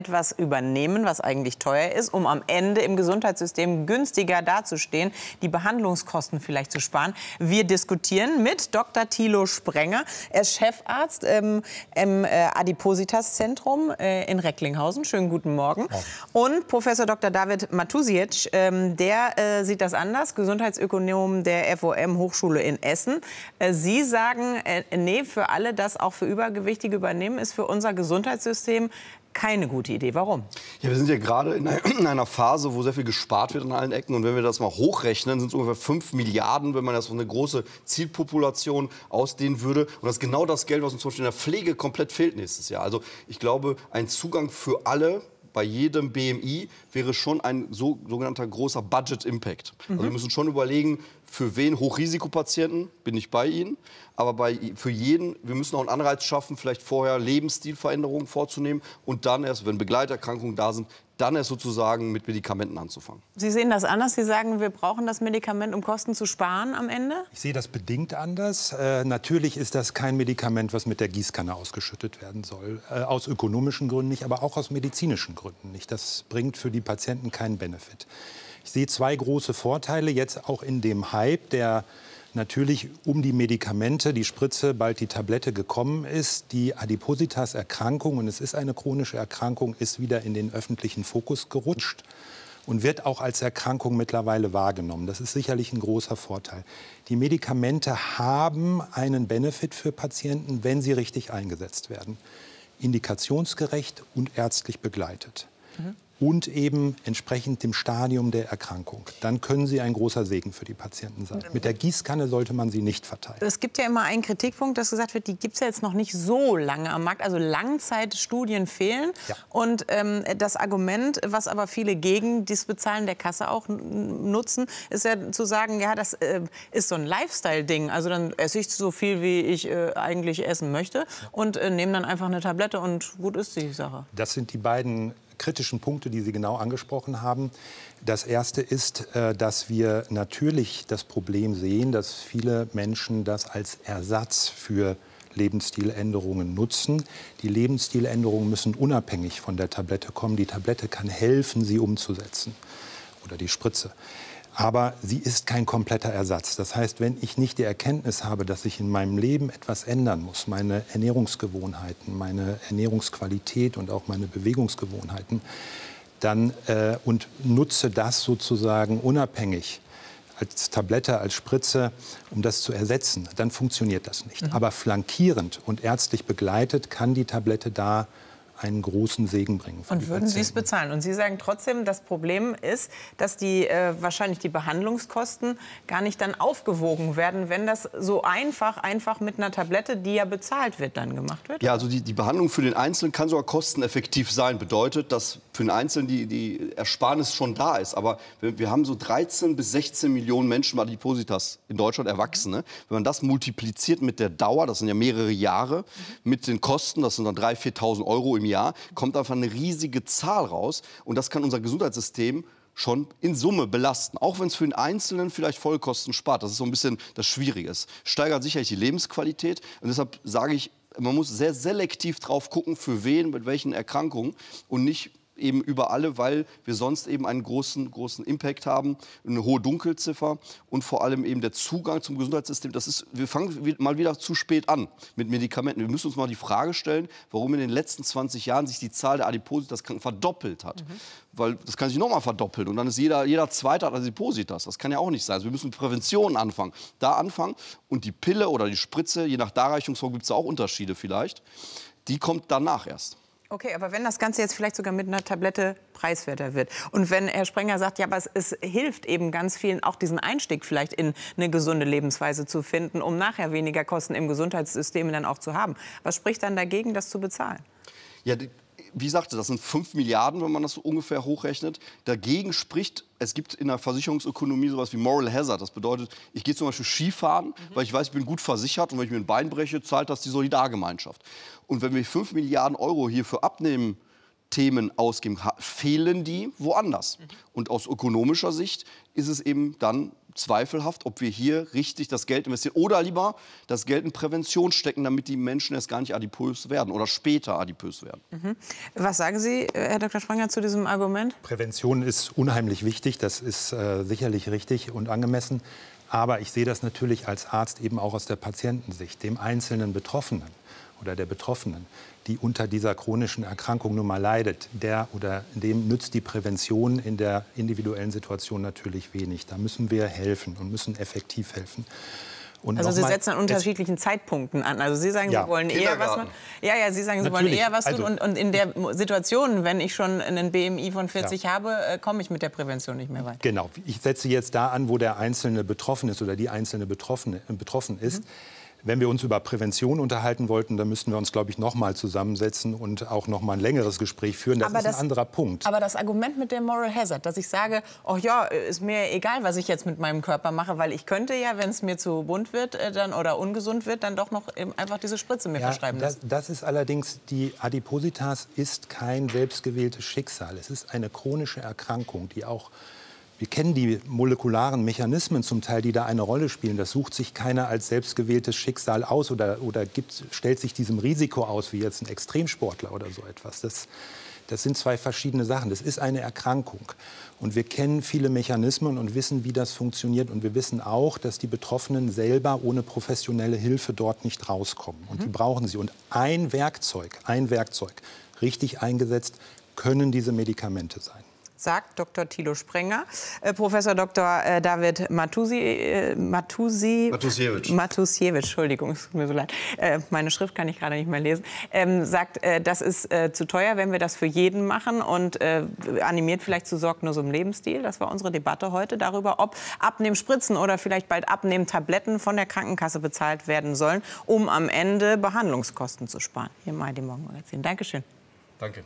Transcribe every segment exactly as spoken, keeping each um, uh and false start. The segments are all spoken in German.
etwas übernehmen, was eigentlich teuer ist, um am Ende im Gesundheitssystem günstiger dazustehen, die Behandlungskosten vielleicht zu sparen. Wir diskutieren mit Doktor Thilo Sprenger. Er ist Chefarzt ähm, im äh, Adipositas-Zentrum äh, in Recklinghausen. Schönen guten Morgen. Ja. Und Professor Doktor David Matusic, ähm, der äh, sieht das anders, Gesundheitsökonom der F O M-Hochschule in Essen. Äh, Sie sagen, äh, nee, für alle das auch für Übergewichtige übernehmen, ist für unser Gesundheitssystem keine gute Idee. Warum? Ja, wir sind ja gerade in einer Phase, wo sehr viel gespart wird an allen Ecken. Und wenn wir das mal hochrechnen, sind es ungefähr fünf Milliarden, wenn man das auf eine große Zielpopulation ausdehnen würde. Und das ist genau das Geld, was uns zum Beispiel in der Pflege komplett fehlt nächstes Jahr. Also ich glaube, ein Zugang für alle bei jedem B M I wäre schon ein so, sogenannter großer Budget-Impact. Mhm. Also wir müssen schon überlegen, für wen Hochrisikopatienten, bin ich bei Ihnen, aber bei, für jeden, wir müssen auch einen Anreiz schaffen, vielleicht vorher Lebensstilveränderungen vorzunehmen und dann erst, wenn Begleiterkrankungen da sind, dann erst sozusagen mit Medikamenten anzufangen. Sie sehen das anders. Sie sagen, wir brauchen das Medikament, um Kosten zu sparen am Ende? Ich sehe das bedingt anders. Äh, natürlich ist das kein Medikament, was mit der Gießkanne ausgeschüttet werden soll. Äh, aus ökonomischen Gründen nicht, aber auch aus medizinischen Gründen nicht. Das bringt für die Patienten keinen Benefit. Ich sehe zwei große Vorteile jetzt auch in dem Hype, der natürlich um die Medikamente, die Spritze, bald die Tablette gekommen ist. Die Adipositas-Erkrankung, und es ist eine chronische Erkrankung, ist wieder in den öffentlichen Fokus gerutscht und wird auch als Erkrankung mittlerweile wahrgenommen. Das ist sicherlich ein großer Vorteil. Die Medikamente haben einen Benefit für Patienten, wenn sie richtig eingesetzt werden. Indikationsgerecht und ärztlich begleitet. Mhm. Und eben entsprechend dem Stadium der Erkrankung. Dann können sie ein großer Segen für die Patienten sein. Mit der Gießkanne sollte man sie nicht verteilen. Es gibt ja immer einen Kritikpunkt, dass gesagt wird, die gibt es ja jetzt noch nicht so lange am Markt. Also Langzeitstudien fehlen. Ja. Und ähm, das Argument, was aber viele gegen das Bezahlen der Kasse auch nutzen, ist ja zu sagen, ja, das äh, ist so ein Lifestyle-Ding. Also dann esse ich so viel, wie ich äh, eigentlich essen möchte. Ja. Und äh, nehme dann einfach eine Tablette und gut ist die Sache. Das sind die beiden kritischen Punkte, die Sie genau angesprochen haben. Das erste ist, dass wir natürlich das Problem sehen, dass viele Menschen das als Ersatz für Lebensstiländerungen nutzen. Die Lebensstiländerungen müssen unabhängig von der Tablette kommen. Die Tablette kann helfen, sie umzusetzen, oder die Spritze. Aber sie ist kein kompletter Ersatz. Das heißt, wenn ich nicht die Erkenntnis habe, dass ich in meinem Leben etwas ändern muss, meine Ernährungsgewohnheiten, meine Ernährungsqualität und auch meine Bewegungsgewohnheiten, dann äh, und nutze das sozusagen unabhängig als Tablette, als Spritze, um das zu ersetzen, dann funktioniert das nicht. Mhm. Aber flankierend und ärztlich begleitet kann die Tablette da einen großen Segen bringen. Und würden Sie es bezahlen? Und Sie sagen trotzdem, das Problem ist, dass die, äh, wahrscheinlich die Behandlungskosten gar nicht dann aufgewogen werden, wenn das so einfach, einfach mit einer Tablette, die ja bezahlt wird, dann gemacht wird? Ja, also die, die Behandlung für den Einzelnen kann sogar kosteneffektiv sein. Bedeutet, dass für den Einzelnen die, die Ersparnis schon da ist. Aber wir, wir haben so dreizehn bis sechzehn Millionen Menschen mit Adipositas in Deutschland, Erwachsene. Wenn man das multipliziert mit der Dauer, das sind ja mehrere Jahre, mhm. mit den Kosten, das sind dann dreitausend, viertausend Euro im Jahr, Jahr, kommt einfach eine riesige Zahl raus. Und das kann unser Gesundheitssystem schon in Summe belasten. Auch wenn es für den Einzelnen vielleicht Vollkosten spart. Das ist so ein bisschen das Schwierige. Es steigert sicherlich die Lebensqualität. Und deshalb sage ich, man muss sehr selektiv drauf gucken, für wen, mit welchen Erkrankungen und nicht eben über alle, weil wir sonst eben einen großen, großen Impact haben, eine hohe Dunkelziffer und vor allem eben der Zugang zum Gesundheitssystem. Das ist, wir fangen mal wieder zu spät an mit Medikamenten. Wir müssen uns mal die Frage stellen, warum in den letzten zwanzig Jahren sich die Zahl der Adipositas verdoppelt hat. Mhm. Weil das kann sich noch mal verdoppeln und dann ist jeder, jeder Zweite hat Adipositas. Das kann ja auch nicht sein. Also wir müssen mit Prävention anfangen. Da anfangen und die Pille oder die Spritze, je nach Darreichungsform gibt es da auch Unterschiede vielleicht, die kommt danach erst. Okay, aber wenn das Ganze jetzt vielleicht sogar mit einer Tablette preiswerter wird und wenn Herr Sprenger sagt, ja, aber es, es hilft eben ganz vielen, auch diesen Einstieg vielleicht in eine gesunde Lebensweise zu finden, um nachher weniger Kosten im Gesundheitssystem dann auch zu haben. Was spricht dann dagegen, das zu bezahlen? Ja, wie sagte, das sind fünf Milliarden, wenn man das so ungefähr hochrechnet. Dagegen spricht, es gibt in der Versicherungsökonomie sowas wie Moral Hazard. Das bedeutet, ich gehe zum Beispiel Skifahren, mhm. weil ich weiß, ich bin gut versichert und wenn ich mir ein Bein breche, zahlt das die Solidargemeinschaft. Und wenn wir fünf Milliarden Euro hierfür abnehmen Themen ausgeben, fehlen die woanders. Mhm. Und aus ökonomischer Sicht ist es eben dann zweifelhaft, ob wir hier richtig das Geld investieren oder lieber das Geld in Prävention stecken, damit die Menschen erst gar nicht adipös werden oder später adipös werden. Mhm. Was sagen Sie, Herr Doktor Sprenger, zu diesem Argument? Prävention ist unheimlich wichtig, das ist äh, sicherlich richtig und angemessen. Aber ich sehe das natürlich als Arzt eben auch aus der Patientensicht, dem einzelnen Betroffenen oder der Betroffenen, die unter dieser chronischen Erkrankung nun mal leidet, der oder dem nützt die Prävention in der individuellen Situation natürlich wenig. Da müssen wir helfen und müssen effektiv helfen. Und also Sie mal, setzen an unterschiedlichen Zeitpunkten an. Also Sie sagen, ja. Sie wollen eher was tun. Ja, ja, Sie sagen, Sie Natürlich. wollen eher was tun. Also, und, und in der Situation, wenn ich schon einen B M I von vierzig ja. habe, äh, komme ich mit der Prävention nicht mehr weiter. Genau. Ich setze jetzt da an, wo der Einzelne betroffen ist oder die Einzelne Betroffene, äh, betroffen ist. Mhm. Wenn wir uns über Prävention unterhalten wollten, dann müssten wir uns, glaube ich, noch mal zusammensetzen und auch noch mal ein längeres Gespräch führen. Das aber ist das, ein anderer Punkt. Aber das Argument mit der Moral Hazard, dass ich sage, oh ja, ist mir egal, was ich jetzt mit meinem Körper mache, weil ich könnte ja, wenn es mir zu bunt wird äh, dann, oder ungesund wird, dann doch noch eben einfach diese Spritze mir ja, verschreiben lassen. Das, das ist allerdings, die Adipositas ist kein selbstgewähltes Schicksal. Es ist eine chronische Erkrankung, die auch... Wir kennen die molekularen Mechanismen zum Teil, die da eine Rolle spielen. Das sucht sich keiner als selbstgewähltes Schicksal aus oder, oder gibt, stellt sich diesem Risiko aus, wie jetzt ein Extremsportler oder so etwas. Das, das sind zwei verschiedene Sachen. Das ist eine Erkrankung. Und wir kennen viele Mechanismen und wissen, wie das funktioniert. Und wir wissen auch, dass die Betroffenen selber ohne professionelle Hilfe dort nicht rauskommen. Und die brauchen sie. Und ein Werkzeug, ein Werkzeug, richtig eingesetzt, können diese Medikamente sein. Sagt Doktor Thilo Sprenger. Äh, Professor Doktor äh, David Matusi, äh, Matusi, Matusiewicz. Matusiewicz, Entschuldigung, es tut mir so leid. Äh, meine Schrift kann ich gerade nicht mehr lesen. Ähm, sagt, äh, das ist äh, zu teuer, wenn wir das für jeden machen und äh, animiert vielleicht zu sorglosem Lebensstil. Das war unsere Debatte heute darüber, ob Abnehmspritzen oder vielleicht bald Abnehmtabletten von der Krankenkasse bezahlt werden sollen, um am Ende Behandlungskosten zu sparen. Hier im A R D Morgenmagazin. Dankeschön. Danke.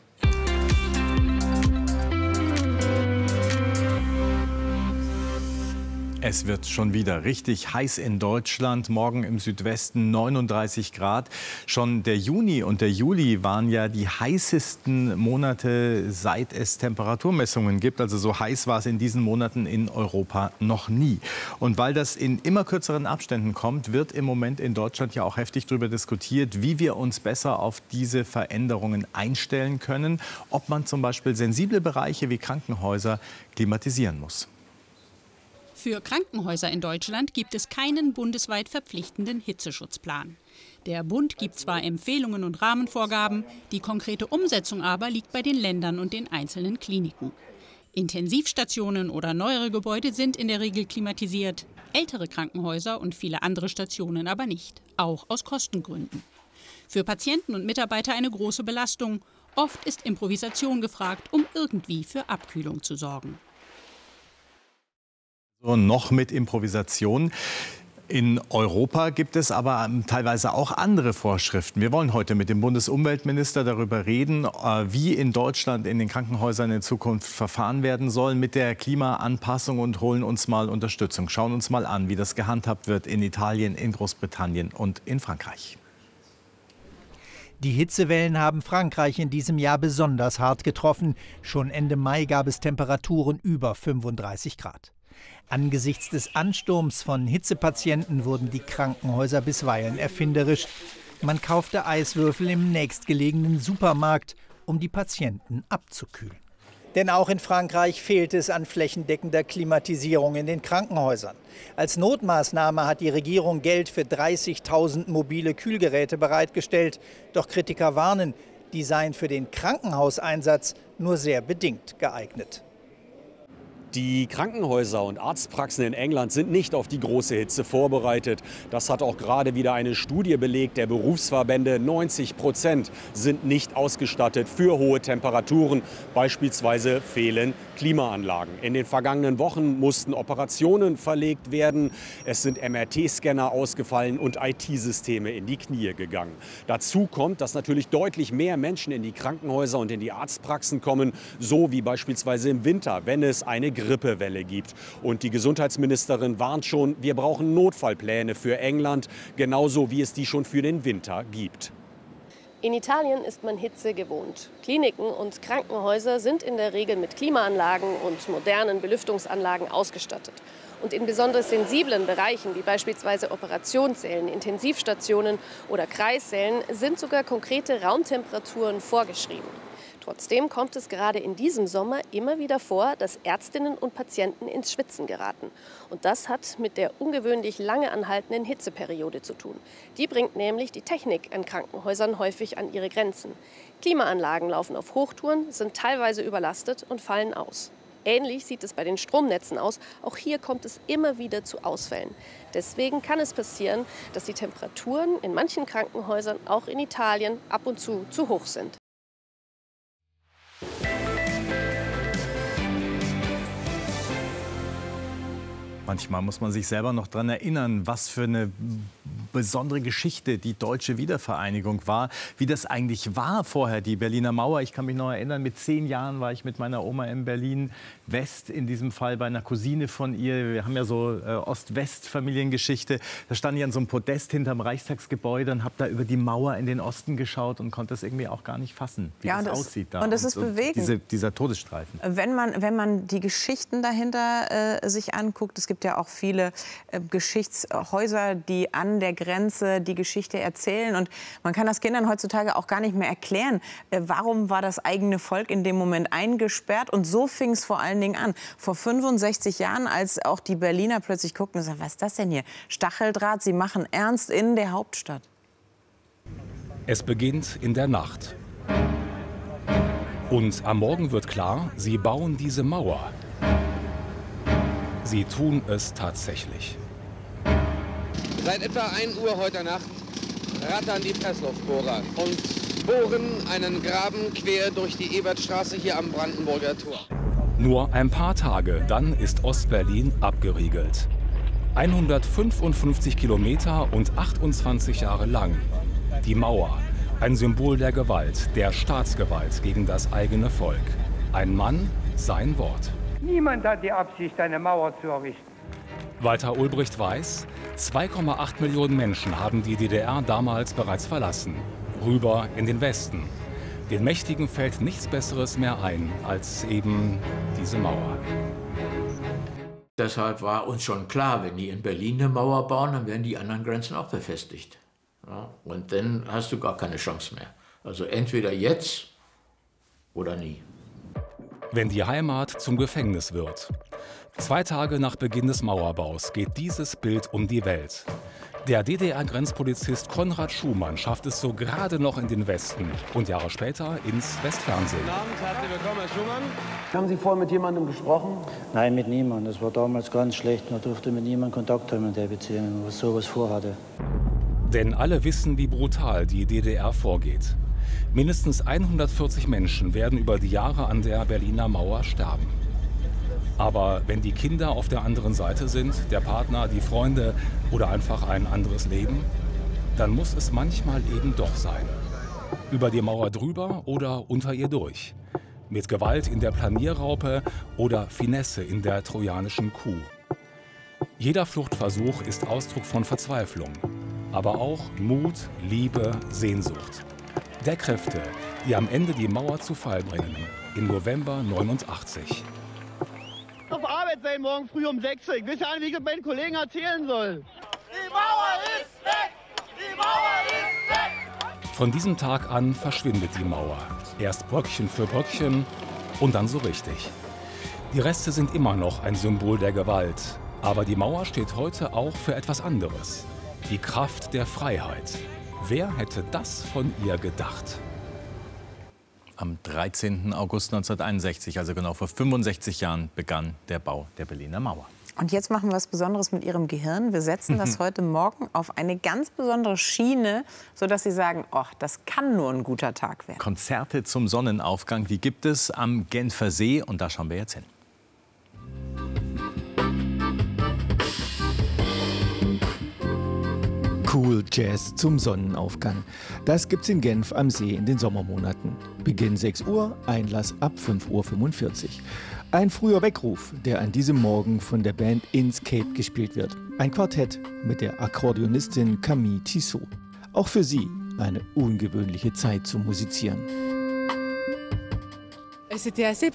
Es wird schon wieder richtig heiß in Deutschland. Morgen im Südwesten neununddreißig Grad. Schon der Juni und der Juli waren ja die heißesten Monate, seit es Temperaturmessungen gibt. Also so heiß war es in diesen Monaten in Europa noch nie. Und weil das in immer kürzeren Abständen kommt, wird im Moment in Deutschland ja auch heftig darüber diskutiert, wie wir uns besser auf diese Veränderungen einstellen können. Ob man zum Beispiel sensible Bereiche wie Krankenhäuser klimatisieren muss. Für Krankenhäuser in Deutschland gibt es keinen bundesweit verpflichtenden Hitzeschutzplan. Der Bund gibt zwar Empfehlungen und Rahmenvorgaben, die konkrete Umsetzung aber liegt bei den Ländern und den einzelnen Kliniken. Intensivstationen oder neuere Gebäude sind in der Regel klimatisiert, ältere Krankenhäuser und viele andere Stationen aber nicht, auch aus Kostengründen. Für Patienten und Mitarbeiter eine große Belastung. Oft ist Improvisation gefragt, um irgendwie für Abkühlung zu sorgen. Noch mit Improvisation. In Europa gibt es aber teilweise auch andere Vorschriften. Wir wollen heute mit dem Bundesumweltminister darüber reden, wie in Deutschland in den Krankenhäusern in Zukunft verfahren werden soll mit der Klimaanpassung und holen uns mal Unterstützung. Schauen uns mal an, wie das gehandhabt wird in Italien, in Großbritannien und in Frankreich. Die Hitzewellen haben Frankreich in diesem Jahr besonders hart getroffen. Schon Ende Mai gab es Temperaturen über fünfunddreißig Grad. Angesichts des Ansturms von Hitzepatienten wurden die Krankenhäuser bisweilen erfinderisch. Man kaufte Eiswürfel im nächstgelegenen Supermarkt, um die Patienten abzukühlen. Denn auch in Frankreich fehlt es an flächendeckender Klimatisierung in den Krankenhäusern. Als Notmaßnahme hat die Regierung Geld für dreißigtausend mobile Kühlgeräte bereitgestellt. Doch Kritiker warnen, die seien für den Krankenhauseinsatz nur sehr bedingt geeignet. Die Krankenhäuser und Arztpraxen in England sind nicht auf die große Hitze vorbereitet. Das hat auch gerade wieder eine Studie belegt der Berufsverbände. neunzig Prozent sind nicht ausgestattet für hohe Temperaturen. Beispielsweise fehlen Klimaanlagen. In den vergangenen Wochen mussten Operationen verlegt werden. Es sind M R T-Scanner ausgefallen und I T-Systeme in die Knie gegangen. Dazu kommt, dass natürlich deutlich mehr Menschen in die Krankenhäuser und in die Arztpraxen kommen, so wie beispielsweise im Winter, wenn es eine Grippewelle gibt. Und die Gesundheitsministerin warnt schon, wir brauchen Notfallpläne für England, genauso wie es die schon für den Winter gibt. In Italien ist man Hitze gewohnt. Kliniken und Krankenhäuser sind in der Regel mit Klimaanlagen und modernen Belüftungsanlagen ausgestattet. Und in besonders sensiblen Bereichen, wie beispielsweise Operationssälen, Intensivstationen oder Kreissälen, sind sogar konkrete Raumtemperaturen vorgeschrieben. Trotzdem kommt es gerade in diesem Sommer immer wieder vor, dass Ärztinnen und Patienten ins Schwitzen geraten. Und das hat mit der ungewöhnlich lange anhaltenden Hitzeperiode zu tun. Die bringt nämlich die Technik in Krankenhäusern häufig an ihre Grenzen. Klimaanlagen laufen auf Hochtouren, sind teilweise überlastet und fallen aus. Ähnlich sieht es bei den Stromnetzen aus. Auch hier kommt es immer wieder zu Ausfällen. Deswegen kann es passieren, dass die Temperaturen in manchen Krankenhäusern, auch in Italien, ab und zu zu hoch sind. Manchmal muss man sich selber noch daran erinnern, was für eine besondere Geschichte die deutsche Wiedervereinigung war. Wie das eigentlich war vorher, die Berliner Mauer. Ich kann mich noch erinnern, mit zehn Jahren war ich mit meiner Oma in Berlin-West, in diesem Fall bei einer Cousine von ihr. Wir haben ja so äh, Ost-West-Familiengeschichte. Da stand ich an so einem Podest hinterm Reichstagsgebäude und habe da über die Mauer in den Osten geschaut und konnte das irgendwie auch gar nicht fassen, wie ja, das, das aussieht da. Und das ist bewegend. Diese, dieser Todesstreifen. Wenn man, wenn man die Geschichten dahinter äh, sich anguckt, es gibt ja auch viele äh, Geschichtshäuser, die an der Grenze die Geschichte erzählen. Und man kann das Kindern heutzutage auch gar nicht mehr erklären. Äh, warum war das eigene Volk in dem Moment eingesperrt? Und so fing es vor allen Dingen an. Vor fünfundsechzig Jahren, als auch die Berliner plötzlich guckten und sagten, was ist das denn hier? Stacheldraht, sie machen ernst in der Hauptstadt. Es beginnt in der Nacht. Und am Morgen wird klar, sie bauen diese Mauer. Sie tun es tatsächlich. Seit etwa ein Uhr heute Nacht rattern die Pressluftbohrer und bohren einen Graben quer durch die Ebertstraße hier am Brandenburger Tor. Nur ein paar Tage, dann ist Ostberlin abgeriegelt. hundertfünfundfünfzig Kilometer und achtundzwanzig Jahre lang. Die Mauer, ein Symbol der Gewalt, der Staatsgewalt gegen das eigene Volk. Ein Mann, sein Wort. Niemand hat die Absicht, eine Mauer zu errichten. Walter Ulbricht weiß, zwei Komma acht Millionen Menschen haben die D D R damals bereits verlassen. Rüber in den Westen. Den Mächtigen fällt nichts Besseres mehr ein als eben diese Mauer. Deshalb war uns schon klar, wenn die in Berlin eine Mauer bauen, dann werden die anderen Grenzen auch befestigt. Ja, und dann hast du gar keine Chance mehr. Also entweder jetzt oder nie. Wenn die Heimat zum Gefängnis wird. Zwei Tage nach Beginn des Mauerbaus geht dieses Bild um die Welt. Der D D R-Grenzpolizist Konrad Schumann schafft es so gerade noch in den Westen und Jahre später ins Westfernsehen. Guten Abend, herzlich willkommen, Herr Schumann. Haben Sie vorher mit jemandem gesprochen? Nein, mit niemandem. Das war damals ganz schlecht. Man durfte mit niemandem Kontakt haben in der Beziehung, was sowas vorhatte. Denn alle wissen, wie brutal die D D R vorgeht. Mindestens hundertvierzig Menschen werden über die Jahre an der Berliner Mauer sterben. Aber wenn die Kinder auf der anderen Seite sind, der Partner, die Freunde oder einfach ein anderes Leben, dann muss es manchmal eben doch sein. Über die Mauer drüber oder unter ihr durch. Mit Gewalt in der Planierraupe oder Finesse in der trojanischen Kuh. Jeder Fluchtversuch ist Ausdruck von Verzweiflung, aber auch Mut, Liebe, Sehnsucht. Der Kräfte, die am Ende die Mauer zu Fall bringen, im November neunundachtzig. Auf Arbeit sein morgen früh um sechs Uhr. Ich weiß ja nicht, wie ich das meinen Kollegen erzählen soll. Die Mauer ist weg! Die Mauer ist weg! Von diesem Tag an verschwindet die Mauer. Erst Bröckchen für Bröckchen und dann so richtig. Die Reste sind immer noch ein Symbol der Gewalt. Aber die Mauer steht heute auch für etwas anderes. Die Kraft der Freiheit. Wer hätte das von ihr gedacht? Am dreizehnten August neunzehnhunderteinundsechzig, also genau vor fünfundsechzig Jahren, begann der Bau der Berliner Mauer. Und jetzt machen wir was Besonderes mit Ihrem Gehirn. Wir setzen das heute Morgen auf eine ganz besondere Schiene, sodass Sie sagen, oh, das kann nur ein guter Tag werden. Konzerte zum Sonnenaufgang, die gibt es am Genfer See und da schauen wir jetzt hin. Cool Jazz zum Sonnenaufgang. Das gibt's in Genf am See in den Sommermonaten. Beginn sechs Uhr, Einlass ab fünf Uhr fünfundvierzig. Ein früher Weckruf, der an diesem Morgen von der Band Inscape gespielt wird. Ein Quartett mit der Akkordeonistin Camille Tissot. Auch für sie Eine ungewöhnliche Zeit zum Musizieren. Es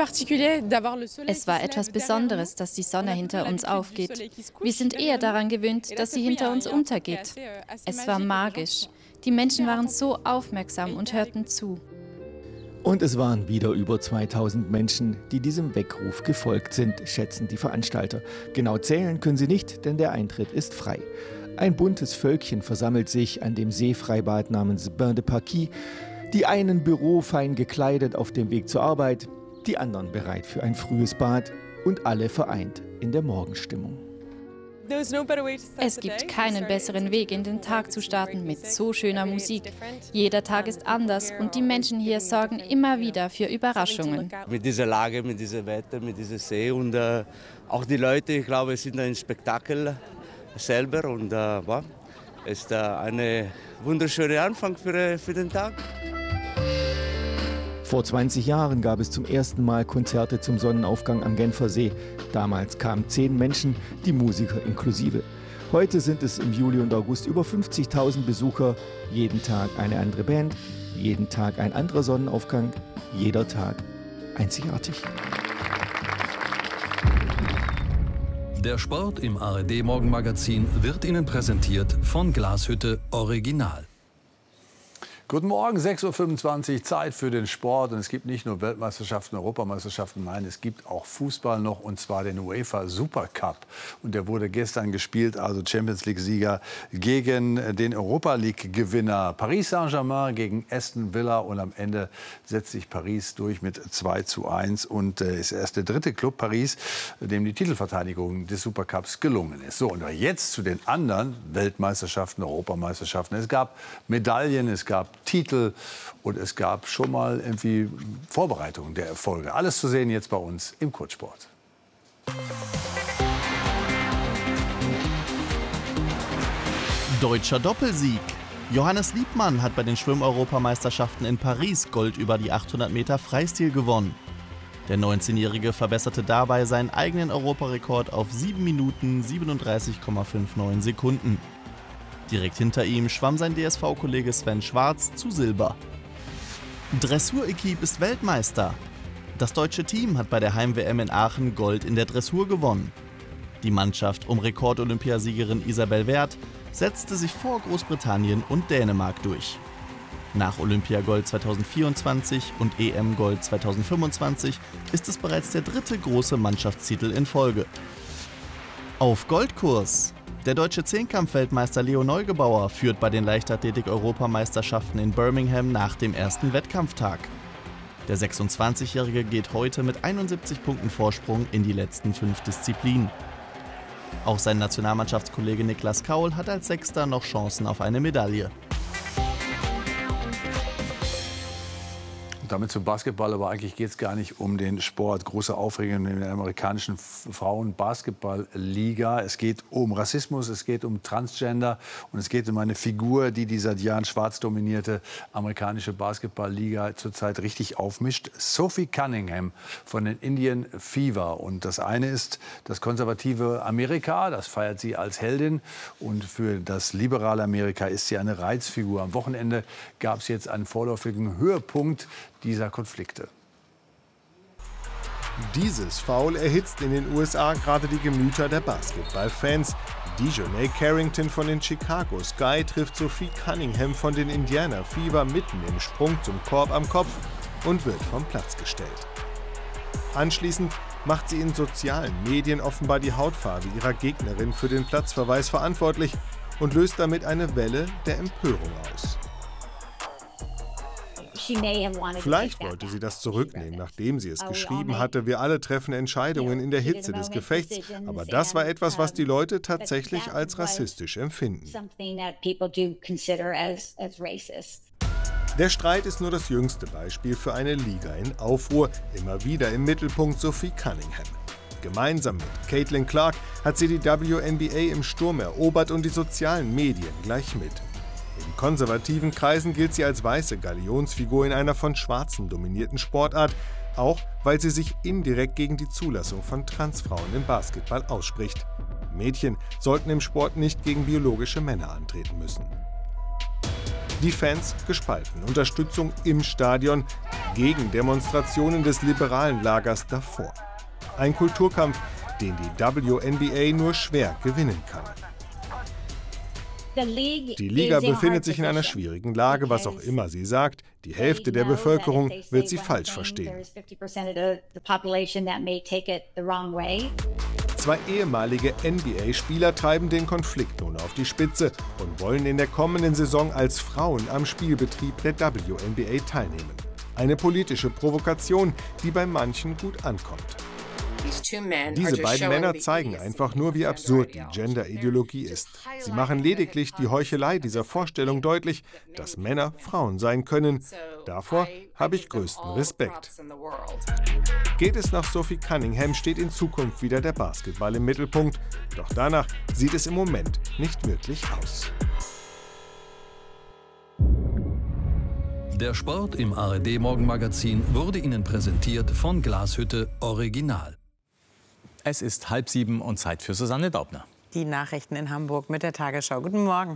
war etwas Besonderes, dass die Sonne hinter uns aufgeht. Wir sind eher daran gewöhnt, dass sie hinter uns untergeht. Es war magisch. Die Menschen waren so aufmerksam und hörten zu. Und es waren wieder über zweitausend Menschen, die diesem Weckruf gefolgt sind, schätzen die Veranstalter. Genau zählen können sie nicht, denn der Eintritt ist frei. Ein buntes Völkchen versammelt sich an dem Seefreibad namens Bain de Paquis. Die einen bürofein gekleidet auf dem Weg zur Arbeit, die anderen bereit für ein frühes Bad und alle vereint in der Morgenstimmung. Es gibt keinen besseren Weg, in den Tag zu starten mit so schöner Musik. Jeder Tag ist anders und die Menschen hier sorgen immer wieder für Überraschungen. Mit dieser Lage, mit diesem Wetter, mit diesem See und äh, auch die Leute, ich glaube, es sind ein Spektakel selber und äh, es ist äh, ein wunderschöner Anfang für, für den Tag. Vor zwanzig Jahren gab es zum ersten Mal Konzerte zum Sonnenaufgang am Genfer See. Damals kamen zehn Menschen, die Musiker inklusive. Heute sind es im Juli und August über fünfzigtausend Besucher. Jeden Tag eine andere Band, jeden Tag ein anderer Sonnenaufgang, jeder Tag einzigartig. Der Sport im A R D-Morgenmagazin wird Ihnen präsentiert von Glashütte Original. Guten Morgen, sechs Uhr fünfundzwanzig, Zeit für den Sport. Und es gibt nicht nur Weltmeisterschaften, Europameisterschaften, nein, es gibt auch Fußball noch, und zwar den UEFA Supercup. Und der wurde gestern gespielt, also Champions League-Sieger gegen den Europa League-Gewinner Paris Saint-Germain gegen Aston Villa. Und am Ende setzt sich Paris durch mit zwei zu eins und äh, ist erst der dritte Club Paris, dem die Titelverteidigung des Supercups gelungen ist. So, und jetzt zu den anderen Weltmeisterschaften, Europameisterschaften. Es gab Medaillen, es gab Titel und es gab schon mal irgendwie Vorbereitungen der Erfolge. Alles zu sehen jetzt bei uns im Kurzsport. Deutscher Doppelsieg. Johannes Liebmann hat bei den Schwimm-Europameisterschaften in Paris Gold über die achthundert Meter Freistil gewonnen. Der neunzehnjährige verbesserte dabei seinen eigenen Europarekord auf sieben Minuten siebenunddreißig Komma neunundfünfzig Sekunden. Direkt hinter ihm schwamm sein D S V-Kollege Sven Schwarz zu Silber. Dressur-Equipe ist Weltmeister. Das deutsche Team hat bei der Heim-W M in Aachen Gold in der Dressur gewonnen. Die Mannschaft um Rekord-Olympiasiegerin Isabel Werth setzte sich vor Großbritannien und Dänemark durch. Nach Olympiagold zweitausendvierundzwanzig und E M-Gold zweitausendfünfundzwanzig ist es bereits der dritte große Mannschaftstitel in Folge. Auf Goldkurs. Der deutsche Zehnkampf-Weltmeister Leo Neugebauer führt bei den Leichtathletik-Europameisterschaften in Birmingham nach dem ersten Wettkampftag. Der sechsundzwanzigjährige geht heute mit einundsiebzig Punkten Vorsprung in die letzten fünf Disziplinen. Auch sein Nationalmannschaftskollege Niklas Kaul hat als Sechster noch Chancen auf eine Medaille. Damit zum Basketball, aber eigentlich geht es gar nicht um den Sport. Große Aufregung in der amerikanischen Frauen-Basketball-Liga. Es geht um Rassismus, es geht um Transgender und es geht um eine Figur, die die seit Jahren schwarz dominierte amerikanische Basketball-Liga zurzeit richtig aufmischt. Sophie Cunningham von den Indian Fever. Und das eine ist das konservative Amerika, das feiert sie als Heldin. Und für das liberale Amerika ist sie eine Reizfigur. Am Wochenende gab es jetzt einen vorläufigen Höhepunkt dieser Konflikte. Dieses Foul erhitzt in den U S A gerade die Gemüter der Basketballfans. Dejounte Carrington von den Chicago Sky trifft Sophie Cunningham von den Indiana Fever mitten im Sprung zum Korb am Kopf und wird vom Platz gestellt. Anschließend macht sie in sozialen Medien offenbar die Hautfarbe ihrer Gegnerin für den Platzverweis verantwortlich und löst damit eine Welle der Empörung aus. Vielleicht wollte sie das zurücknehmen, nachdem sie es geschrieben hatte. Wir alle treffen Entscheidungen in der Hitze des Gefechts. Aber das war etwas, was die Leute tatsächlich als rassistisch empfinden. Der Streit ist nur das jüngste Beispiel für eine Liga in Aufruhr. Immer wieder im Mittelpunkt Sophie Cunningham. Gemeinsam mit Caitlin Clark hat sie die W N B A im Sturm erobert und die sozialen Medien gleich mit. In konservativen Kreisen gilt sie als weiße Galionsfigur in einer von Schwarzen dominierten Sportart, auch weil sie sich indirekt gegen die Zulassung von Transfrauen im Basketball ausspricht. Mädchen sollten im Sport nicht gegen biologische Männer antreten müssen. Die Fans gespalten. Unterstützung im Stadion gegen Demonstrationen des liberalen Lagers davor. Ein Kulturkampf, den die W N B A nur schwer gewinnen kann. Die Liga befindet sich in einer schwierigen Lage, was auch immer sie sagt. Die Hälfte der Bevölkerung wird sie falsch verstehen. Zwei ehemalige N B A-Spieler treiben den Konflikt nun auf die Spitze und wollen in der kommenden Saison als Frauen am Spielbetrieb der W N B A teilnehmen. Eine politische Provokation, die bei manchen gut ankommt. Diese beiden Männer zeigen einfach nur, wie absurd die Gender-Ideologie ist. Sie machen lediglich die Heuchelei dieser Vorstellung deutlich, dass Männer Frauen sein können. Davor habe ich größten Respekt. Geht es nach Sophie Cunningham, steht in Zukunft wieder der Basketball im Mittelpunkt. Doch danach sieht es im Moment nicht wirklich aus. Der Sport im A R D-Morgenmagazin wurde Ihnen präsentiert von Glashütte Original. Es ist halb sieben und Zeit für Susanne Daubner. Die Nachrichten in Hamburg mit der Tagesschau. Guten Morgen.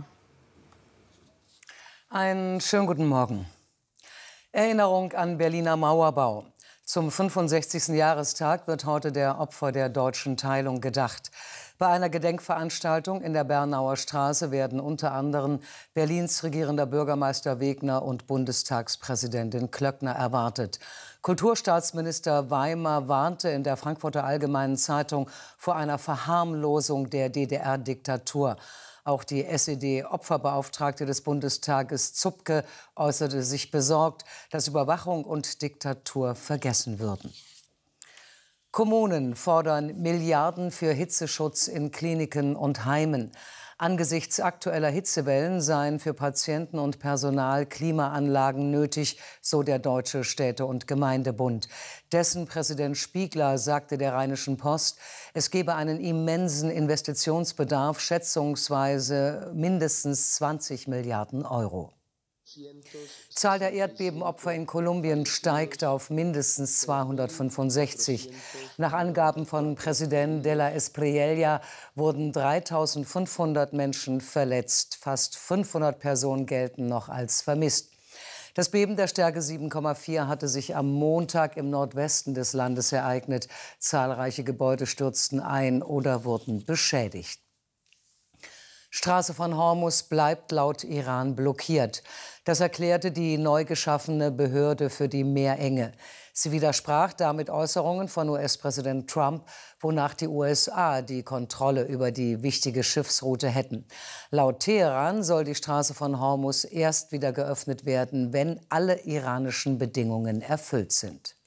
Einen schönen guten Morgen. Erinnerung an Berliner Mauerbau. Zum fünfundsechzigsten Jahrestag wird heute der Opfer der deutschen Teilung gedacht. Bei einer Gedenkveranstaltung in der Bernauer Straße werden unter anderem Berlins regierender Bürgermeister Wegner und Bundestagspräsidentin Klöckner erwartet. Kulturstaatsminister Weimer warnte in der Frankfurter Allgemeinen Zeitung vor einer Verharmlosung der D D R-Diktatur. Auch die S E D-Opferbeauftragte des Bundestages Zupke äußerte sich besorgt, dass Überwachung und Diktatur vergessen würden. Kommunen fordern Milliarden für Hitzeschutz in Kliniken und Heimen. Angesichts aktueller Hitzewellen seien für Patienten und Personal Klimaanlagen nötig, so der Deutsche Städte- und Gemeindebund. Dessen Präsident Spiegler sagte der Rheinischen Post, es gebe einen immensen Investitionsbedarf, schätzungsweise mindestens zwanzig Milliarden Euro. Zahl der Erdbebenopfer in Kolumbien steigt auf mindestens zweihundertfünfundsechzig. Nach Angaben von Präsident de la Espriella wurden dreitausendfünfhundert Menschen verletzt. Fast fünfhundert Personen gelten noch als vermisst. Das Beben der Stärke sieben Komma vier hatte sich am Montag im Nordwesten des Landes ereignet. Zahlreiche Gebäude stürzten ein oder wurden beschädigt. Straße von Hormuz bleibt laut Iran blockiert. Das erklärte die neu geschaffene Behörde für die Meerenge. Sie widersprach damit Äußerungen von U S-Präsident Trump, wonach die U S A die Kontrolle über die wichtige Schiffsroute hätten. Laut Teheran soll die Straße von Hormuz erst wieder geöffnet werden, wenn alle iranischen Bedingungen erfüllt sind.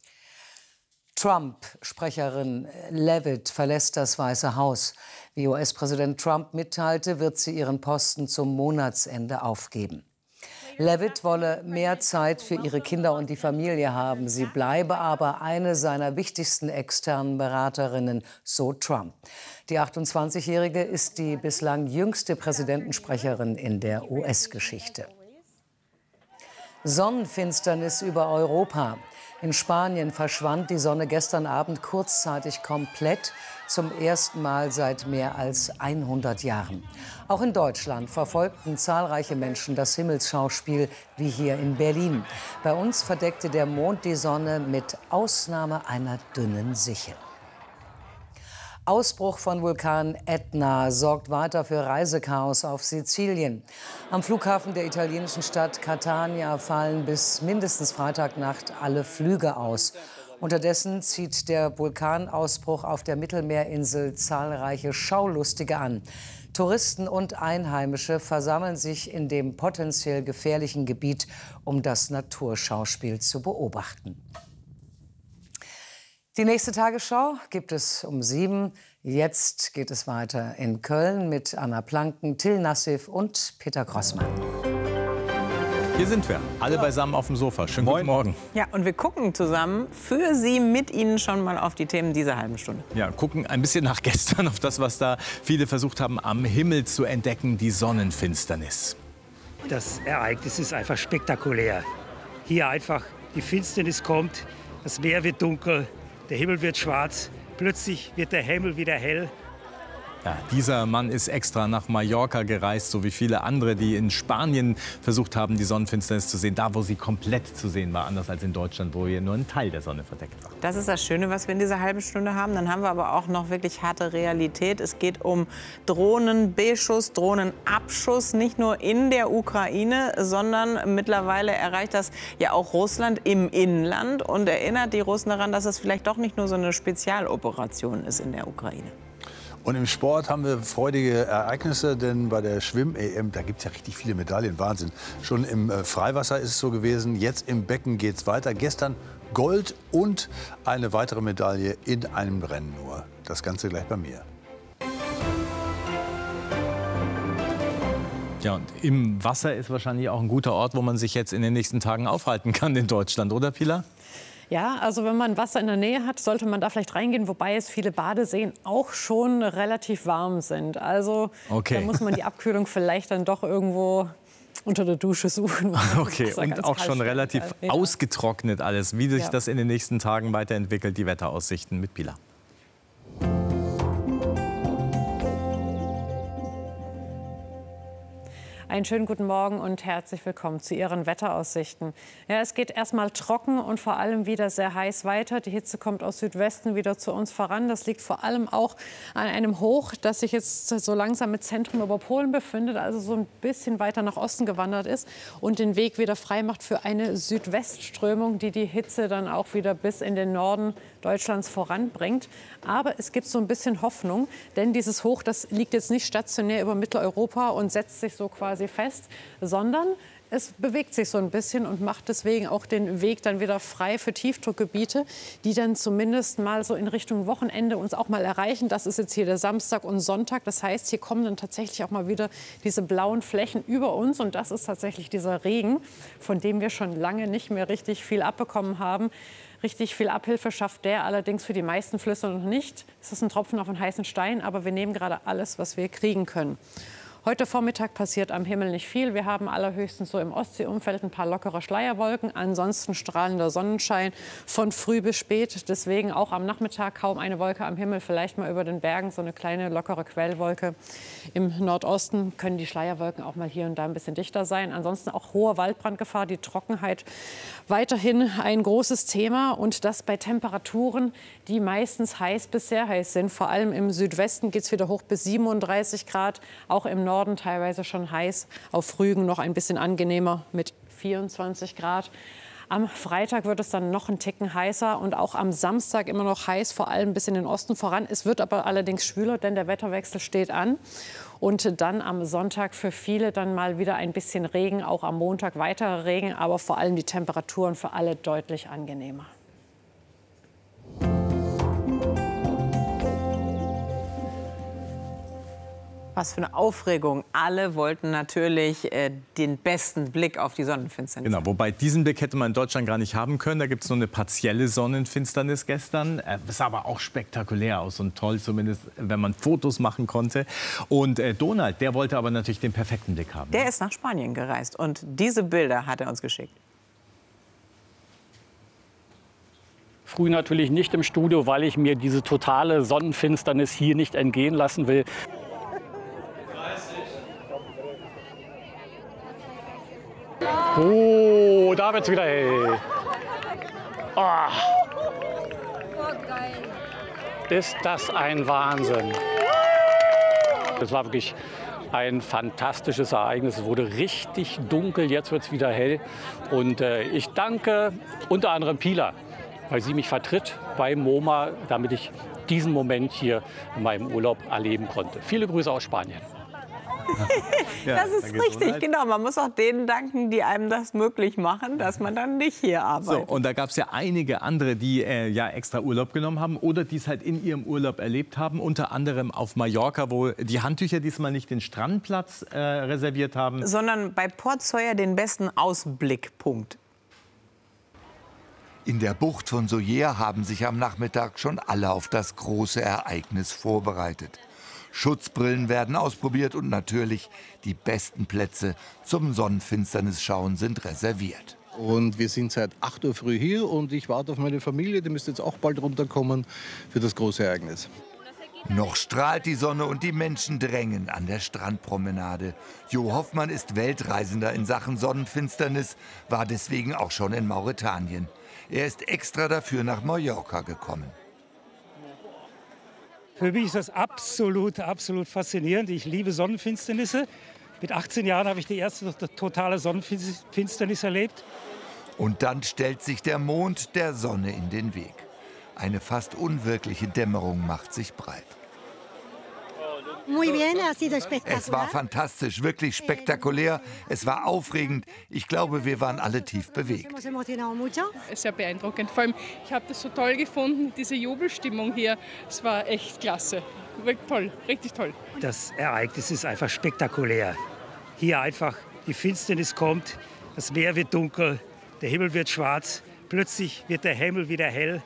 Trump-Sprecherin Leavitt verlässt das Weiße Haus. Wie U S-Präsident Trump mitteilte, wird sie ihren Posten zum Monatsende aufgeben. Leavitt wolle mehr Zeit für ihre Kinder und die Familie haben. Sie bleibe aber eine seiner wichtigsten externen Beraterinnen, so Trump. Die achtundzwanzigjährige ist die bislang jüngste Präsidentensprecherin in der U S-Geschichte. Sonnenfinsternis über Europa. In Spanien verschwand die Sonne gestern Abend kurzzeitig komplett, zum ersten Mal seit mehr als hundert Jahren. Auch in Deutschland verfolgten zahlreiche Menschen das Himmelsschauspiel wie hier in Berlin. Bei uns verdeckte der Mond die Sonne mit Ausnahme einer dünnen Sichel. Ausbruch von Vulkan Etna sorgt weiter für Reisechaos auf Sizilien. Am Flughafen der italienischen Stadt Catania fallen bis mindestens Freitagnacht alle Flüge aus. Unterdessen zieht der Vulkanausbruch auf der Mittelmeerinsel zahlreiche Schaulustige an. Touristen und Einheimische versammeln sich in dem potenziell gefährlichen Gebiet, um das Naturschauspiel zu beobachten. Die nächste Tagesschau gibt es um sieben. Jetzt geht es weiter in Köln mit Anna Planken, Till Nassif und Peter Grossmann. Hier sind wir, alle beisammen auf dem Sofa. Schönen guten Morgen. Ja, und wir gucken zusammen für Sie, mit Ihnen schon mal auf die Themen dieser halben Stunde. Ja, gucken ein bisschen nach gestern auf das, was da viele versucht haben, am Himmel zu entdecken, die Sonnenfinsternis. Das Ereignis ist einfach spektakulär. Hier einfach, die Finsternis kommt, das Meer wird dunkel, der Himmel wird schwarz, plötzlich wird der Himmel wieder hell. Ja, dieser Mann ist extra nach Mallorca gereist, so wie viele andere, die in Spanien versucht haben, die Sonnenfinsternis zu sehen. Da, wo sie komplett zu sehen war, anders als in Deutschland, wo hier nur ein Teil der Sonne verdeckt war. Das ist das Schöne, was wir in dieser halben Stunde haben. Dann haben wir aber auch noch wirklich harte Realität. Es geht um Drohnenbeschuss, Drohnenabschuss, nicht nur in der Ukraine, sondern mittlerweile erreicht das ja auch Russland im Inland und erinnert die Russen daran, dass es vielleicht doch nicht nur so eine Spezialoperation ist in der Ukraine. Und im Sport haben wir freudige Ereignisse, denn bei der Schwimm-E M, da gibt es ja richtig viele Medaillen, Wahnsinn. Schon im Freiwasser ist es so gewesen, jetzt im Becken geht es weiter. Gestern Gold und eine weitere Medaille in einem Rennen nur. Das Ganze gleich bei mir. Ja, und im Wasser ist wahrscheinlich auch ein guter Ort, wo man sich jetzt in den nächsten Tagen aufhalten kann in Deutschland, oder Pilar? Ja, also wenn man Wasser in der Nähe hat, sollte man da vielleicht reingehen, wobei es viele Badeseen auch schon relativ warm sind. Also okay. Da muss man die Abkühlung vielleicht dann doch irgendwo unter der Dusche suchen. Okay, und auch schon relativ ja. ausgetrocknet alles. Wie sich ja. das in den nächsten Tagen weiterentwickelt, die Wetteraussichten mit Pilar. Einen schönen guten Morgen und herzlich willkommen zu Ihren Wetteraussichten. Ja, es geht erstmal trocken und vor allem wieder sehr heiß weiter. Die Hitze kommt aus Südwesten wieder zu uns voran. Das liegt vor allem auch an einem Hoch, das sich jetzt so langsam mit Zentrum über Polen befindet, also so ein bisschen weiter nach Osten gewandert ist und den Weg wieder frei macht für eine Südwestströmung, die die Hitze dann auch wieder bis in den Norden Deutschlands voranbringt. Aber es gibt so ein bisschen Hoffnung, denn dieses Hoch, das liegt jetzt nicht stationär über Mitteleuropa und setzt sich so quasi fest, sondern es bewegt sich so ein bisschen und macht deswegen auch den Weg dann wieder frei für Tiefdruckgebiete, die dann zumindest mal so in Richtung Wochenende uns auch mal erreichen. Das ist jetzt hier der Samstag und Sonntag. Das heißt, hier kommen dann tatsächlich auch mal wieder diese blauen Flächen über uns. Und das ist tatsächlich dieser Regen, von dem wir schon lange nicht mehr richtig viel abbekommen haben. Richtig viel Abhilfe schafft der allerdings für die meisten Flüsse noch nicht. Es ist ein Tropfen auf einen heißen Stein, aber wir nehmen gerade alles, was wir kriegen können. Heute Vormittag passiert am Himmel nicht viel. Wir haben allerhöchstens so im Ostseeumfeld ein paar lockere Schleierwolken. Ansonsten strahlender Sonnenschein von früh bis spät. Deswegen auch am Nachmittag kaum eine Wolke am Himmel. Vielleicht mal über den Bergen so eine kleine lockere Quellwolke. Im Nordosten können die Schleierwolken auch mal hier und da ein bisschen dichter sein. Ansonsten auch hohe Waldbrandgefahr, die Trockenheit weiterhin ein großes Thema. Und das bei Temperaturen, die meistens heiß bis sehr heiß sind. Vor allem im Südwesten geht es wieder hoch bis siebenunddreißig Grad. Auch im Norden teilweise schon heiß, auf Rügen noch ein bisschen angenehmer mit vierundzwanzig Grad. Am Freitag wird es dann noch einen Ticken heißer und auch am Samstag immer noch heiß, vor allem bis in den Osten voran. Es wird aber allerdings schwüler, denn der Wetterwechsel steht an. Und dann am Sonntag für viele dann mal wieder ein bisschen Regen, auch am Montag weiterer Regen, aber vor allem die Temperaturen für alle deutlich angenehmer. Was für eine Aufregung. Alle wollten natürlich äh, den besten Blick auf die Sonnenfinsternis. Genau, wobei diesen Blick hätte man in Deutschland gar nicht haben können. Da gibt es nur eine partielle Sonnenfinsternis gestern. Äh, es sah aber auch spektakulär aus und toll, zumindest wenn man Fotos machen konnte. Und äh, Donald, der wollte aber natürlich den perfekten Blick haben. Der ist nach Spanien gereist und diese Bilder hat er uns geschickt. Früh natürlich nicht im Studio, weil ich mir diese totale Sonnenfinsternis hier nicht entgehen lassen will. Oh, da wird's wieder hell. Oh. Ist das ein Wahnsinn. Das war wirklich ein fantastisches Ereignis. Es wurde richtig dunkel, jetzt wird es wieder hell. Und äh, ich danke unter anderem Pilar, weil sie mich vertritt bei MoMA, damit ich diesen Moment hier in meinem Urlaub erleben konnte. Viele Grüße aus Spanien. Ja, das ist richtig, genau. Man muss auch denen danken, die einem das möglich machen, dass man dann nicht hier arbeitet. So, und da gab es ja einige andere, die äh, ja extra Urlaub genommen haben oder die es halt in ihrem Urlaub erlebt haben. Unter anderem auf Mallorca, wo die Handtücher diesmal nicht den Strandplatz äh, reserviert haben. Sondern bei Port Sawyer den besten Ausblickpunkt. In der Bucht von Sóller haben sich am Nachmittag schon alle auf das große Ereignis vorbereitet. Schutzbrillen werden ausprobiert und natürlich die besten Plätze zum Sonnenfinsternisschauen sind reserviert. Und wir sind seit acht Uhr früh hier und ich warte auf meine Familie, die müsste jetzt auch bald runterkommen für das große Ereignis. Noch strahlt die Sonne und die Menschen drängen an der Strandpromenade. Jo Hoffmann ist Weltreisender in Sachen Sonnenfinsternis, war deswegen auch schon in Mauretanien. Er ist extra dafür nach Mallorca gekommen. Für mich ist das absolut, absolut faszinierend. Ich liebe Sonnenfinsternisse. Mit achtzehn Jahren habe ich die erste totale Sonnenfinsternis erlebt. Und dann stellt sich der Mond der Sonne in den Weg. Eine fast unwirkliche Dämmerung macht sich breit. Es war fantastisch, wirklich spektakulär. Es war aufregend. Ich glaube, wir waren alle tief bewegt. Sehr beeindruckend. Vor allem, ich habe das so toll gefunden, diese Jubelstimmung hier. Es war echt klasse. Wirklich toll, richtig toll. Das Ereignis ist einfach spektakulär. Hier einfach die Finsternis kommt, das Meer wird dunkel, der Himmel wird schwarz. Plötzlich wird der Himmel wieder hell.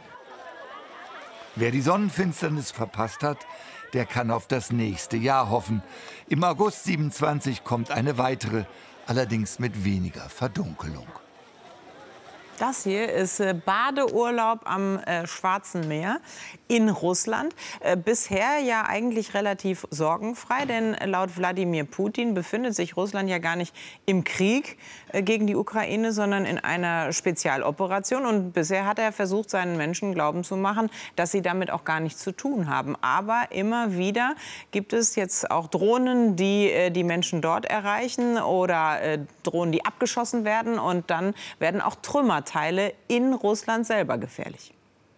Wer die Sonnenfinsternis verpasst hat, der kann auf das nächste Jahr hoffen. Im August siebenundzwanzig kommt eine weitere, allerdings mit weniger Verdunkelung. Das hier ist äh, Badeurlaub am äh, Schwarzen Meer in Russland. Äh, bisher ja eigentlich relativ sorgenfrei, denn laut Wladimir Putin befindet sich Russland ja gar nicht im Krieg äh, gegen die Ukraine, sondern in einer Spezialoperation. Und bisher hat er versucht, seinen Menschen glauben zu machen, dass sie damit auch gar nichts zu tun haben. Aber immer wieder gibt es jetzt auch Drohnen, die äh, die Menschen dort erreichen oder äh, Drohnen, die abgeschossen werden. Und dann werden auch Trümmer Teile in Russland selber gefährlich.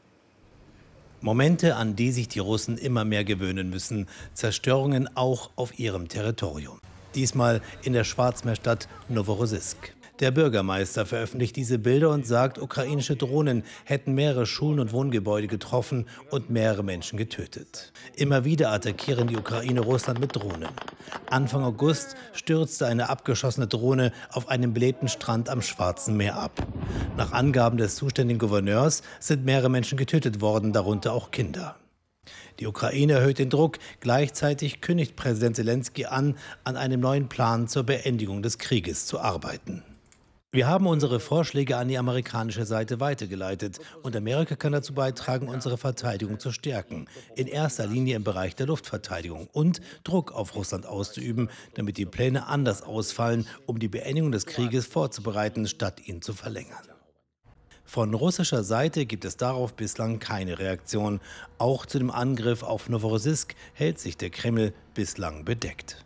Momente, an die sich die Russen immer mehr gewöhnen müssen. Zerstörungen auch auf ihrem Territorium. Diesmal in der Schwarzmeerstadt Noworossiysk. Der Bürgermeister veröffentlicht diese Bilder und sagt, ukrainische Drohnen hätten mehrere Schulen und Wohngebäude getroffen und mehrere Menschen getötet. Immer wieder attackieren die Ukraine Russland mit Drohnen. Anfang August stürzte eine abgeschossene Drohne auf einem belebten Strand am Schwarzen Meer ab. Nach Angaben des zuständigen Gouverneurs sind mehrere Menschen getötet worden, darunter auch Kinder. Die Ukraine erhöht den Druck. Gleichzeitig kündigt Präsident Selenskyj an, an einem neuen Plan zur Beendigung des Krieges zu arbeiten. Wir haben unsere Vorschläge an die amerikanische Seite weitergeleitet und Amerika kann dazu beitragen, unsere Verteidigung zu stärken, in erster Linie im Bereich der Luftverteidigung und Druck auf Russland auszuüben, damit die Pläne anders ausfallen, um die Beendigung des Krieges vorzubereiten, statt ihn zu verlängern. Von russischer Seite gibt es darauf bislang keine Reaktion. Auch zu dem Angriff auf Noworossiysk hält sich der Kreml bislang bedeckt.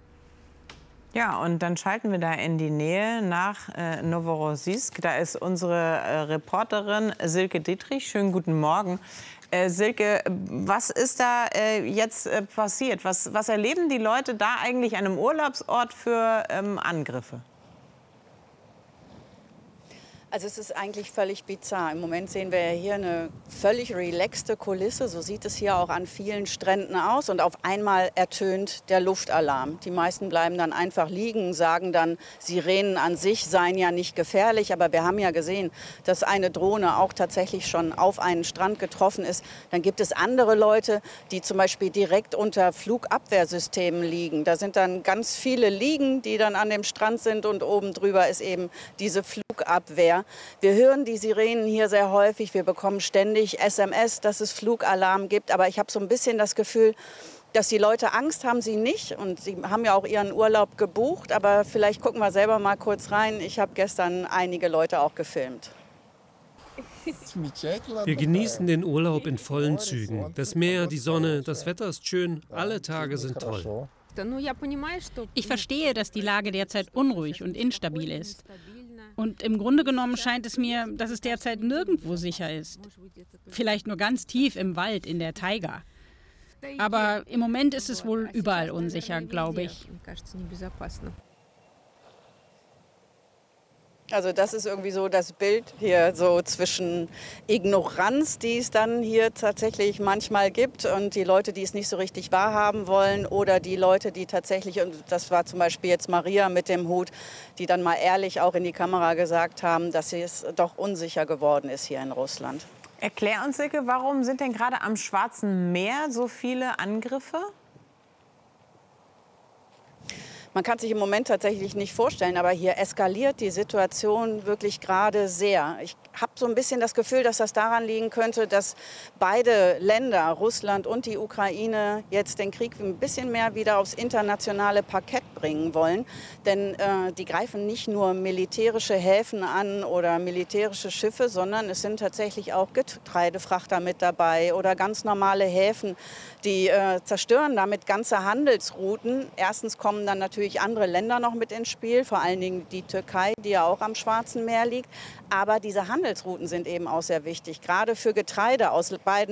Ja, und dann schalten wir da in die Nähe nach äh, Noworossiysk. Da ist unsere äh, Reporterin Silke Dietrich. Schönen guten Morgen. Äh, Silke, was ist da äh, jetzt äh, passiert? Was, was erleben die Leute da eigentlich an einem Urlaubsort für ähm, Angriffe? Also es ist eigentlich völlig bizarr. Im Moment sehen wir ja hier eine völlig relaxte Kulisse. So sieht es hier auch an vielen Stränden aus. Und auf einmal ertönt der Luftalarm. Die meisten bleiben dann einfach liegen, sagen dann, Sirenen an sich seien ja nicht gefährlich. Aber wir haben ja gesehen, dass eine Drohne auch tatsächlich schon auf einen Strand getroffen ist. Dann gibt es andere Leute, die zum Beispiel direkt unter Flugabwehrsystemen liegen. Da sind dann ganz viele Liegen, die dann an dem Strand sind. Und oben drüber ist eben diese Flugabwehr. Wir hören die Sirenen hier sehr häufig. Wir bekommen ständig S M S, dass es Flugalarm gibt. Aber ich habe so ein bisschen das Gefühl, dass die Leute Angst haben, sie nicht. Und sie haben ja auch ihren Urlaub gebucht. Aber vielleicht gucken wir selber mal kurz rein. Ich habe gestern einige Leute auch gefilmt. Wir genießen den Urlaub in vollen Zügen. Das Meer, die Sonne, das Wetter ist schön. Alle Tage sind toll. Ich verstehe, dass die Lage derzeit unruhig und instabil ist. Und im Grunde genommen scheint es mir, dass es derzeit nirgendwo sicher ist. Vielleicht nur ganz tief im Wald in der Taiga. Aber im Moment ist es wohl überall unsicher, glaube ich. Also das ist irgendwie so das Bild hier so zwischen Ignoranz, die es dann hier tatsächlich manchmal gibt und die Leute, die es nicht so richtig wahrhaben wollen oder die Leute, die tatsächlich, und das war zum Beispiel jetzt Maria mit dem Hut, die dann mal ehrlich auch in die Kamera gesagt haben, dass es doch unsicher geworden ist hier in Russland. Erklär uns, Silke, warum sind denn gerade am Schwarzen Meer so viele Angriffe? Man kann sich im Moment tatsächlich nicht vorstellen, aber hier eskaliert die Situation wirklich gerade sehr. Ich habe so ein bisschen das Gefühl, dass das daran liegen könnte, dass beide Länder, Russland und die Ukraine, jetzt den Krieg ein bisschen mehr wieder aufs internationale Parkett bringen wollen. Denn äh, die greifen nicht nur militärische Häfen an oder militärische Schiffe, sondern es sind tatsächlich auch Getreidefrachter mit dabei oder ganz normale Häfen. Die äh, zerstören damit ganze Handelsrouten. Erstens kommen dann natürlich andere Länder noch mit ins Spiel, vor allen Dingen die Türkei, die ja auch am Schwarzen Meer liegt. Aber diese Handelsrouten sind eben auch sehr wichtig, gerade für Getreide aus beiden